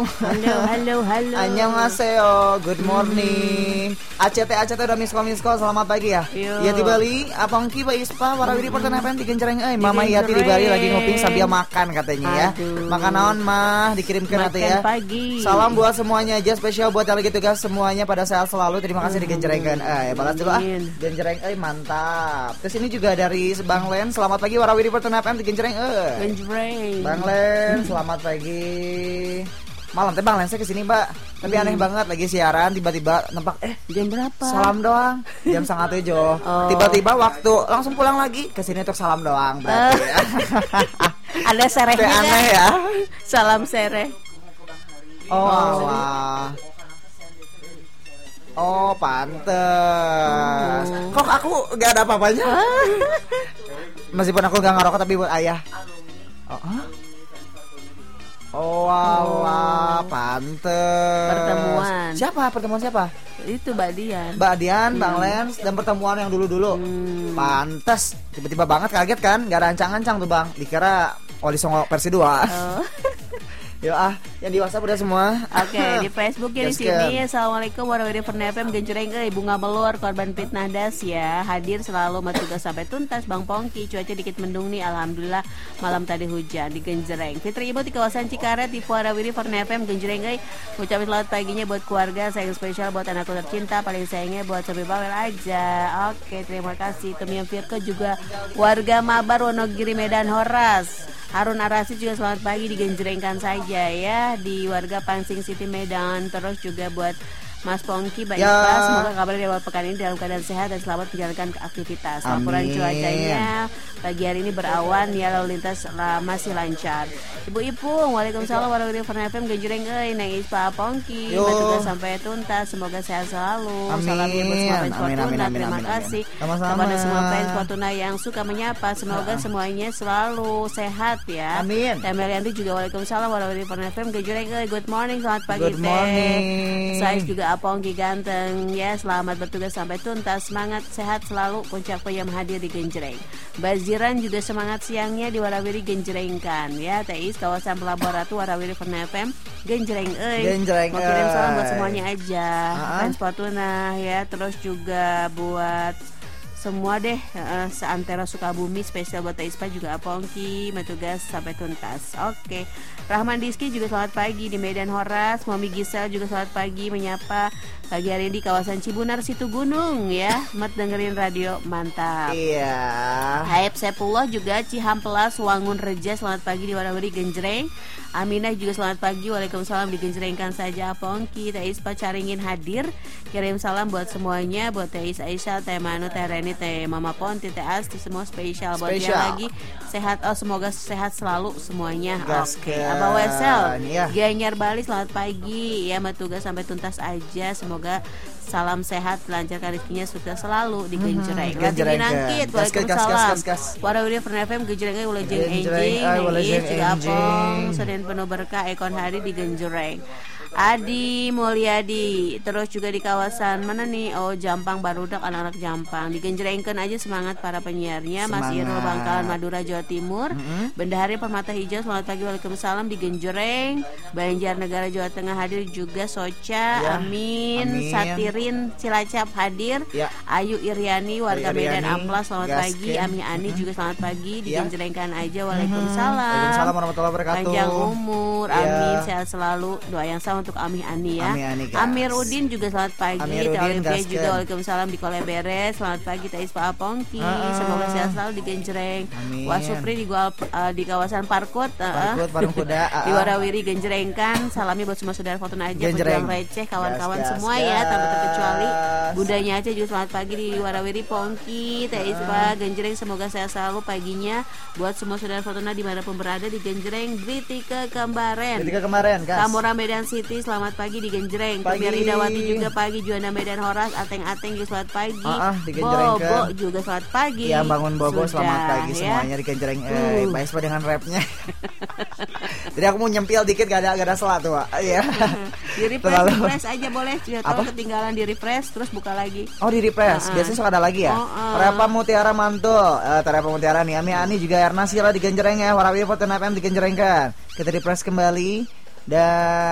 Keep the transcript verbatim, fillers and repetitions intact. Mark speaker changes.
Speaker 1: Halo, halo, halo.
Speaker 2: Annyeonghaseyo, good morning. Hmm. A C T A C T udah miss call miss call, selamat pagi ya. Ya di Bali, Apongki Pak Ispa, warawiri pertanyaan apa yang digencereng euy. Mama Yati di Bali lagi nguping sambil makan katanya ya.
Speaker 1: Aduh.
Speaker 2: Makan naon mah dikirimkan atuh ya.
Speaker 1: Pagi.
Speaker 2: Salam buat semuanya aja, spesial buat yang lagi tugas semuanya pada sehat selalu. Terima kasih digencerengkan. Eh, balas dulu ah. Gencereng euy mantap. Terus ini juga dari Bang Len, selamat pagi warawiri pertanyaan apa yang digencereng euy.
Speaker 1: Gencereng.
Speaker 2: Bang Len, selamat pagi. Malam teh Bang Len saya kesini Mbak. Tapi hmm. aneh banget lagi siaran tiba-tiba nempak eh
Speaker 1: jam berapa?
Speaker 2: Salam doang. Jam setengah tujuh. Oh. Tiba-tiba waktu langsung pulang lagi kesini untuk salam doang berarti. Uh.
Speaker 1: Ada serehnya.
Speaker 2: Aneh ya.
Speaker 1: Salam sereh.
Speaker 2: Oh. oh. Oh pantes. Hmm. Kok aku gak ada apa-apanya? Meskipun aku gak ngerokok tapi buat ayah. Oh. Huh? Oh, wah, pantes.
Speaker 1: Pertemuan.
Speaker 2: Siapa? Pertemuan siapa?
Speaker 1: Itu Mbak Dian.
Speaker 2: Mbak Dian,
Speaker 1: hmm.
Speaker 2: Bang Lens, dan pertemuan yang dulu-dulu. Hmm. Pantes. Tiba-tiba banget kaget kan? Gak ada ancang-ancang tuh Bang. Dikira Wali Songo versi dua. Oh. Yo ah, yang di WhatsApp udah semua.
Speaker 1: Oke, okay, di Facebook ya di sini. Assalamualaikum warahmatullahi wabarakatuh. Gencereng euy bunga melur korban fitnah das ya. Hadir selalu matugas sampai tuntas Bang Pongki. Cuaca dikit mendung nih alhamdulillah. Malam tadi hujan di Gencereng. Fitri Ibu di kawasan Cikaret di Warawiri Ferne F M Gencereng euy. Ucapin selamat paginya buat keluarga. Sayang spesial buat anakku tercinta. Paling sayangnya buat Sobi Bawel aja. Oke, okay, terima kasih. Tumiam Firko juga warga Mabar Wonogiri Medan Horas. Harun Arasi juga selamat pagi digenjrengkan saja ya di warga Pansing City Medan. Terus juga buat Mas Pongki, Mbak ya. Ispa, semoga kabar di awal pekan ini dalam keadaan sehat dan selamat menjalankan aktivitas. Amin. Laporan cuacanya pagi hari ini berawan ya, lalu lintas masih lancar. Ibu Ipung, waalaikumsalam warahmatullahi wabarakatuh. Genjreng euy Neng Ispa Pongki, juga sampai tuntas, semoga sehat selalu.
Speaker 2: Amin.
Speaker 1: Salam ya buat semua fans
Speaker 2: amin,
Speaker 1: Fortuna,
Speaker 2: amin, amin,
Speaker 1: terima
Speaker 2: amin,
Speaker 1: kasih
Speaker 2: sama-sama.
Speaker 1: kepada semua fans Fortuna yang suka menyapa. Semoga semuanya selalu sehat ya.
Speaker 2: Amin.
Speaker 1: Temelianti juga waalaikumsalam warahmatullahi wabarakatuh. Genjreng euy good morning, selamat pagi
Speaker 2: good morning.
Speaker 1: Saya juga Apongki ganteng ya, selamat bertugas sampai tuntas, semangat sehat selalu. Puncak yang hadir di Genjreng. Baziran juga semangat siangnya di Warawiri Genjrengkan ya. Teis kawasan Pelabuhan Ratu Warawiri Ferne F M Genjreng euy.
Speaker 2: Genjreng
Speaker 1: mau kirim salam buat semuanya aja.
Speaker 2: Uh-huh.
Speaker 1: Fans Fortuna ya, terus juga buat semua deh uh, seantero Sukabumi, spesial buat Ispa juga Apongki, bertugas sampai tuntas. Oke. Okay. Rahman Diski juga selamat pagi di Medan Horas. Mami Gisel juga selamat pagi menyapa pagi hari di kawasan Cibunar Situ Gunung ya. Mat dengerin radio mantap.
Speaker 2: Iya.
Speaker 1: Haib Sepullah juga Cihampelas Wangun Reja selamat pagi di Warawiri Genjreng. Aminah juga selamat pagi, waalaikumsalam digenjrengkan saja Pongki. Teis Pacaringin hadir, kirim salam buat semuanya, buat Teis Aisyah, Teh Manu, Teh Reni, Teh Mama Ponti, Teh Asti, semua spesial buat dia lagi sehat. Oh semoga sehat selalu semuanya. Oke. Okay. Abah Wesel, ya. Gianyar Bali selamat pagi ya, tugas sampai tuntas aja. Semoga salam sehat, lancarkan rezekinya sukses selalu di Genjreng. Lati Binangkit, waalaikumsalam. Warawiri Ferne F M Genjreng euy ulejeng enjing, nangis juga Apong, Senin penuh berkah, ekon hari di Genjreng. Adi Mulyadi, terus juga di kawasan mana nih? Oh Jampang Barudak, anak-anak Jampang digenjrengkan aja semangat para penyiarnya. Mas Irul Bangkalan Madura Jawa Timur, mm-hmm. Bendahari Permata Hijau selamat pagi, waalaikumsalam di Genjreng. Banjarnegara Jawa Tengah hadir juga Soca, ya. Amin. Amin Satirin Cilacap hadir, ya. Ayu Iriani warga Ayu Medan Iriani. Amplas selamat Gaskin. Pagi. Ami Ani mm-hmm. juga selamat pagi digenjrengkan aja, waalaikumsalam.
Speaker 2: Waalaikumsalam warahmatullahi wabarakatuh.
Speaker 1: Panjang umur, ya. Amin sehat selalu. Doa yang sama untuk Ami Ani ya. Ami Ani, Amir Udin juga selamat pagi. Teh Olivia juga waalaikumsalam di Kole Beres. Selamat pagi Teh Ispa Apongki. Uh, Semoga sehat selalu di Genjreng. Wasupri di gua, uh, di kawasan Parkut, uh,
Speaker 2: Parkut Parung Kuda. Uh,
Speaker 1: di Warawiri Genjrengkan. Salamnya buat semua saudara Fortuna aja, pejuang receh, kawan-kawan gas, semua gas, ya tanpa terkecuali. Bundanya aja juga selamat pagi di Warawiri Pongki. Teh Ispa Genjreng semoga sehat selalu paginya. Buat semua saudara Fortuna dimanapun berada di Genjreng. Britika Kembaren.
Speaker 2: Britika Kembaren, guys.
Speaker 1: Kamora Medan City selamat pagi di Genjreng. Biar Idawati juga pagi. Juanda Medan Horas, Ateng-Ateng juga selamat pagi.
Speaker 2: Uh, uh,
Speaker 1: Bobo juga selamat pagi.
Speaker 2: Ya bangun Bobo
Speaker 1: sudah,
Speaker 2: selamat pagi ya. Semuanya di Genjreng. Uh. Eh, Pak Ispa dengan rapnya. Jadi aku mau nyempil dikit gak ada gak ada salah tuh, Pak. Iya.
Speaker 1: Di refresh, refresh aja boleh. Kalau ketinggalan di refresh terus buka lagi.
Speaker 2: Oh di refresh. Uh, uh. Biasanya suka ada lagi ya. Oh, uh. Repa Mutiara Mantul. Eh, uh, Repa Mutiara nih. Ami Ani juga Erna Sila di Genjreng ya. Warawiri Fortuna F M di Genjreng kan. Kita refresh kembali dan